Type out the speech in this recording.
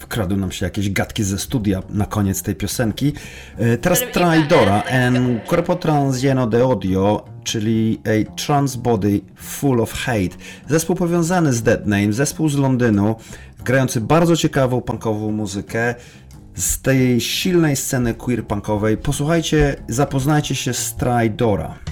wkradły nam się jakieś gadki ze studia na koniec tej piosenki. Teraz Traidora en Corpo Trans lleno de odio, czyli A Trans Body Full of Hate. Zespół powiązany z Dead Name, zespół z Londynu, grający bardzo ciekawą punkową muzykę z tej silnej sceny queer punkowej. Posłuchajcie, zapoznajcie się z Traidora.